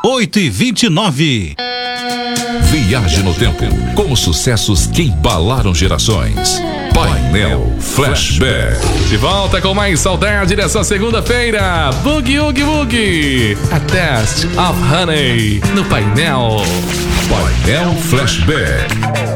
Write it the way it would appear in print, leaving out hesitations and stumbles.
8h29. Viaje no tempo com os sucessos que embalaram gerações. Painel Flashback. De volta com mais saudade dessa segunda-feira. Boogie Oogie Boogie. A Taste of Honey no Painel. Painel Flashback.